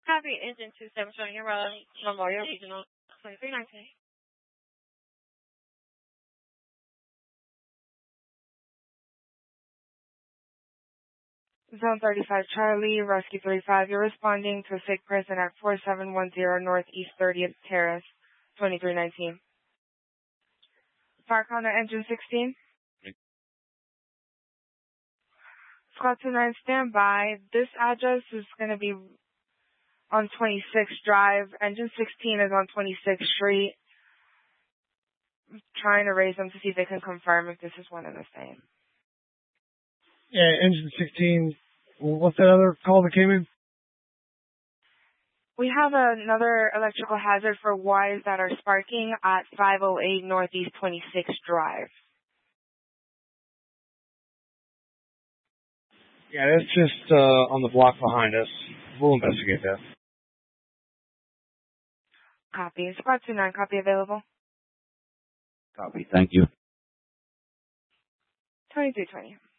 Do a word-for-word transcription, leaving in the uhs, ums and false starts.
Copy, engine two seven showing your road, Memorial Regional, twenty-three nineteen. Zone thirty-five Charlie, Rescue thirty-five. You're responding to a sick person at four seven one zero Northeast thirtieth Terrace, twenty-three nineteen. Park on the engine sixteen. Squad two nine, stand by. This address is going to be on twenty-sixth Drive. Engine sixteen is on twenty-sixth Street. I'm trying to raise them to see if they can confirm if this is one and the same. Yeah, engine sixteen. What's that other call that came in? We have another electrical hazard for wires that are sparking at five oh eight Northeast twenty-sixth Drive. Yeah, that's just uh, on the block behind us. We'll investigate that. Copy. Squad two nine, copy available. Copy. Thank you. twenty-three twenty.